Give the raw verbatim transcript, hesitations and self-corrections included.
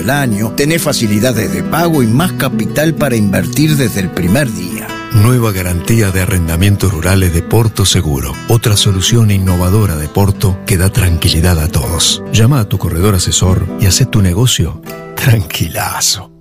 el año, tenés facilidades de pago y más capital para invertir desde el primer día. Nueva garantía de arrendamientos rurales de Porto Seguro. Otra solución innovadora de Porto que da tranquilidad a todos. Llama a tu corredor asesor y haz tu negocio tranquilazo.